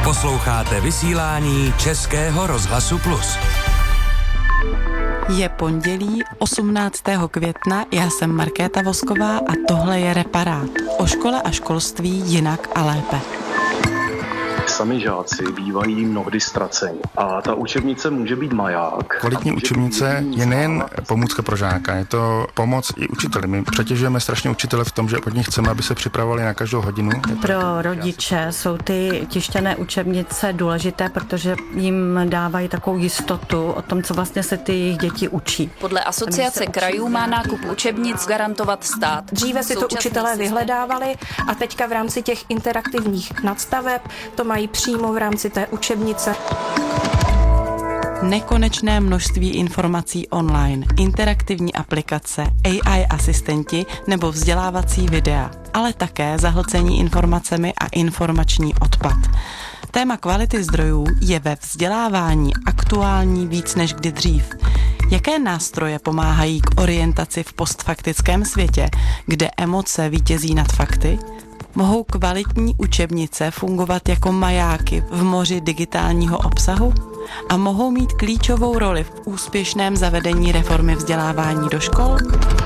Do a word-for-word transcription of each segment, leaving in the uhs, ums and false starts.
Posloucháte vysílání Českého rozhlasu Plus. Je pondělí osmnáctého května, já jsem Markéta Vosková a tohle je Reparát. O škole a školství jinak a lépe. Sami žáci bývají mnohdy ztraceni a ta učebnice může být maják. Kvalitní učebnice je nejen pomůcka pro žáka, je to pomoc i učiteli. My přetěžujeme strašně učitele v tom, že od nich chceme, aby se připravovali na každou hodinu. Pro rodiče jsou ty tištěné učebnice důležité, protože jim dávají takovou jistotu o tom, co vlastně se ty jejich děti učí. Podle Asociace krajů má nákup učebnic garantovat stát. Dříve si to učitelé vyhledávali a teďka v rámci těch interaktivních nadstaveb to mají přímo v rámci té učebnice. Nekonečné množství informací online, interaktivní aplikace, A I asistenti nebo vzdělávací videa, ale také zahlcení informacemi a informační odpad. Téma kvality zdrojů je ve vzdělávání aktuální víc než kdy dřív. Jaké nástroje pomáhají k orientaci v postfaktickém světě, kde emoce vítězí nad fakty? Mohou kvalitní učebnice fungovat jako majáky v moři digitálního obsahu? A mohou mít klíčovou roli v úspěšném zavedení reformy vzdělávání do škol?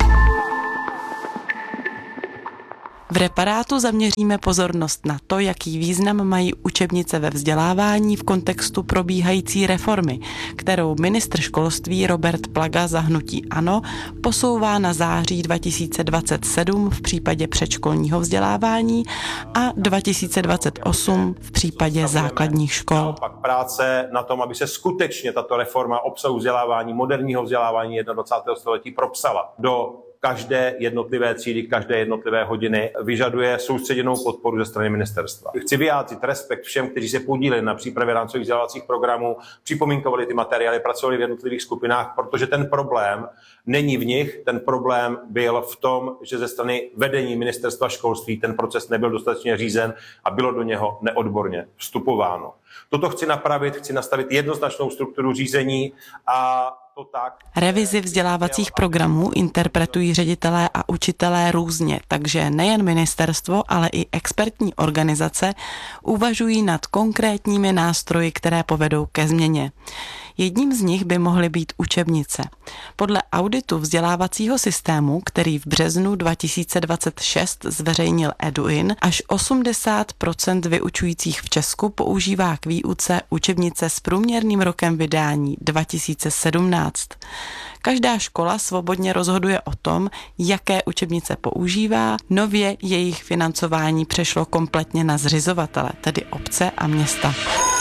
V Reparátu zaměříme pozornost na to, jaký význam mají učebnice ve vzdělávání v kontextu probíhající reformy, kterou ministr školství Robert Plaga za hnutí ANO posouvá na září dva tisíce dvacet sedm v případě předškolního vzdělávání a dva tisíce dvacet osm v případě základních škol. Pak práce na tom, aby se skutečně tato reforma obsahu vzdělávání, moderního vzdělávání dvacátého prvního století propsala do každé jednotlivé třídy, každé jednotlivé hodiny, vyžaduje soustředěnou podporu ze strany ministerstva. Chci vyjádřit respekt všem, kteří se podíleli na přípravě rámcových vzdělávacích programů, připomínkovali ty materiály, pracovali v jednotlivých skupinách, protože ten problém není v nich, ten problém byl v tom, že ze strany vedení ministerstva školství ten proces nebyl dostatečně řízen a bylo do něho neodborně vstupováno. Toto chci napravit, chci nastavit jednoznačnou strukturu řízení a to tak. Revizi vzdělávacích programů interpretují ředitelé a učitelé různě, takže nejen ministerstvo, ale i expertní organizace uvažují nad konkrétními nástroji, které povedou ke změně. Jedním z nich by mohly být učebnice. Podle auditu vzdělávacího systému, který v březnu dva tisíce dvacet šest zveřejnil EduIn, až osmdesát procent vyučujících v Česku používá k výuce učebnice s průměrným rokem vydání dva tisíce sedmnáct. Každá škola svobodně rozhoduje o tom, jaké učebnice používá. Nově jejich financování přešlo kompletně na zřizovatele, tedy obce a města.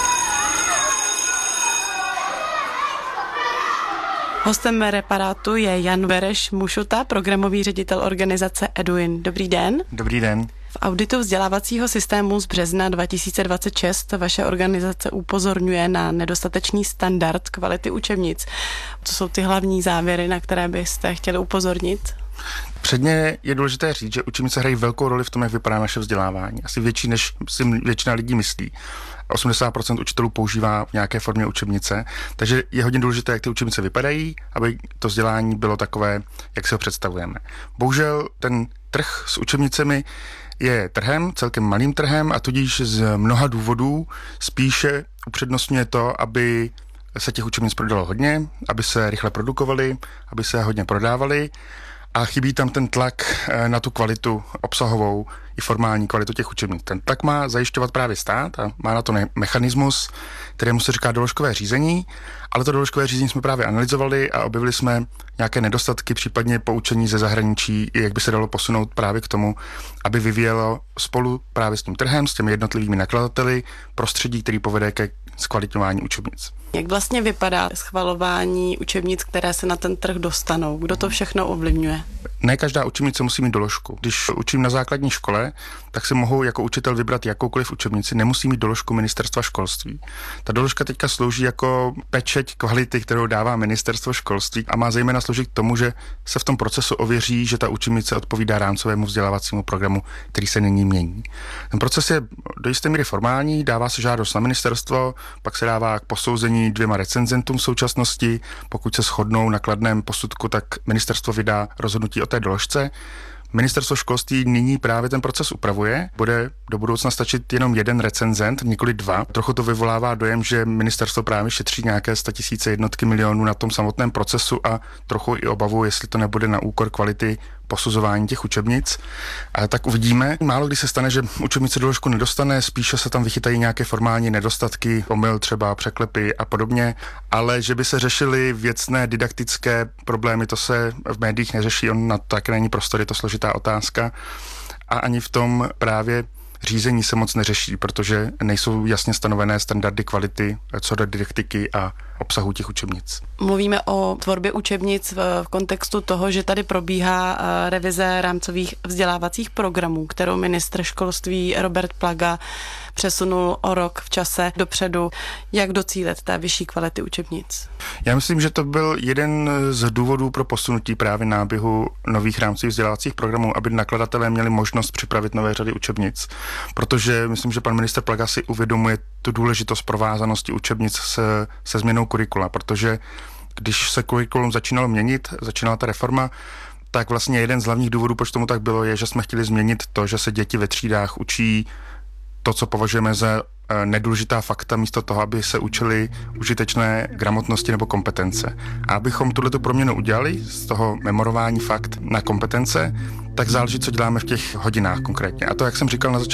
Hostem Reparátu je Jan Vereš Mušuta, programový ředitel organizace EduIn. Dobrý den. Dobrý den. V auditu vzdělávacího systému z března dva tisíce dvacet šest vaše organizace upozorňuje na nedostatečný standard kvality učebnic. Co jsou ty hlavní závěry, na které byste chtěli upozornit? Předně je důležité říct, že učebnice hrají velkou roli v tom, jak vypadá naše vzdělávání. Asi větší, než si většina lidí myslí. osmdesát procent učitelů používá v nějaké formě učebnice, takže je hodně důležité, jak ty učebnice vypadají, aby to vzdělání bylo takové, jak si ho představujeme. Bohužel ten trh s učebnicemi je trhem, celkem malým trhem a tudíž z mnoha důvodů spíše upřednostňuje to, aby se těch učebnic prodalo hodně, aby se rychle produkovaly, aby se hodně prodávaly a chybí tam ten tlak na tu kvalitu obsahovou i formální kvalitu těch učebnic. Ten tlak má zajišťovat právě stát a má na to mechanismus, kterému se říká doložkové řízení, ale to doložkové řízení jsme právě analyzovali a objevili jsme nějaké nedostatky, případně poučení ze zahraničí, jak by se dalo posunout právě k tomu, aby vyvíjelo spolu právě s tím trhem, s těmi jednotlivými nakladateli prostředí, který povede ke zkvalitňování učebnic. Jak vlastně vypadá schvalování učebnic, které se na ten trh dostanou? Kdo to všechno ovlivňuje? Ne každá učebnice musí mít doložku. Když učím na základní škole, tak si mohu jako učitel vybrat jakoukoliv učebnici, nemusí mít doložku ministerstva školství. Ta doložka teďka slouží jako pečeť kvality, kterou dává ministerstvo školství a má zejména sloužit k tomu, že se v tom procesu ověří, že ta učebnice odpovídá rámcovému vzdělávacímu programu, který se nyní mění. Ten proces je do jisté míry formální, dává se žádost na ministerstvo, pak se dává k posouzení dvěma recenzentům v současnosti. Pokud se shodnou na kladném posudku, tak ministerstvo vydá rozhodnutí o té doložce. Ministerstvo školství nyní právě ten proces upravuje. Bude do budoucna stačit jenom jeden recenzent, nikoli dva. Trochu to vyvolává dojem, že ministerstvo právě šetří nějaké statisíce jednotky milionů na tom samotném procesu a trochu i obavu, jestli to nebude na úkor kvality posuzování těch učebnic. A tak uvidíme. Málo kdy se stane, že učebnice doložku nedostane, spíše se tam vychytají nějaké formální nedostatky, omyl třeba, překlepy a podobně, ale že by se řešily věcné didaktické problémy, to se v médiích neřeší, on na to také není prostor, je to složitá otázka. A ani v tom právě řízení se moc neřeší, protože nejsou jasně stanovené standardy kvality co do didaktiky a obsahu těch učebnic. Mluvíme o tvorbě učebnic v, v kontextu toho, že tady probíhá revize rámcových vzdělávacích programů, kterou ministr školství Robert Plaga přesunul o rok v čase dopředu. Jak docílit té vyšší kvality učebnic? Já myslím, že to byl jeden z důvodů pro posunutí právě náběhu nových rámcových vzdělávacích programů, aby nakladatelé měli možnost připravit nové řady učebnic, protože myslím, že pan ministr Plaga si uvědomuje tu důležitost provázanosti učebnic se, se změnou kurikula, protože když se kurikulum začínalo měnit, začínala ta reforma, tak vlastně jeden z hlavních důvodů, proč tomu tak bylo, je, že jsme chtěli změnit to, že se děti ve třídách učí to, co považujeme za nedůležitá fakta, místo toho, aby se učili užitečné gramotnosti nebo kompetence. A abychom tuhletu proměnu udělali z toho memorování fakt na kompetence, tak záleží, co děláme v těch hodinách konkrétně. A to, jak jsem říkal na začátku,